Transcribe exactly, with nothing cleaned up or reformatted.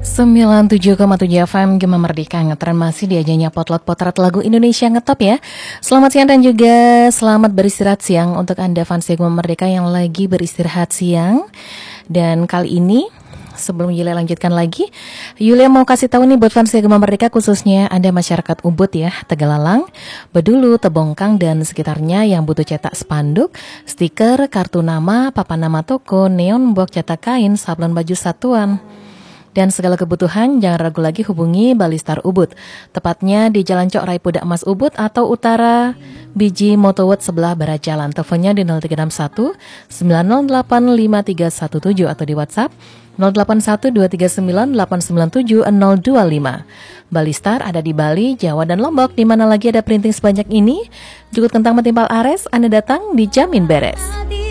sembilan puluh tujuh koma tujuh F M Gema Merdeka ngetren masih di ajanya Potlot Potret Lagu Indonesia Ngetop ya. Selamat siang dan juga selamat beristirahat siang untuk Anda fans Gema Merdeka yang lagi beristirahat siang. Dan kali ini sebelum Yulia lanjutkan lagi, Yulia mau kasih tahu nih buat fans Gema Merdeka, khususnya Anda masyarakat Ubud ya, Tegalalang, Bedulu, Tebongkang dan sekitarnya yang butuh cetak spanduk, stiker, kartu nama, papan nama toko, neon box, cetak kain, sablon baju satuan dan segala kebutuhan. Jangan ragu lagi hubungi Balistar Ubud, tepatnya di Jalan Cok Raipuda Emas Ubud atau Utara Biji Motowot sebelah barat jalan. Teleponnya di nol tiga enam satu sembilan nol delapan lima tiga satu tujuh atau di WhatsApp nol delapan satu dua tiga sembilan delapan sembilan tujuh nol dua lima. Balistar ada di Bali, Jawa dan Lombok. Di mana lagi ada printing sebanyak ini, cukup kentang metimpal ares, Anda datang dijamin beres.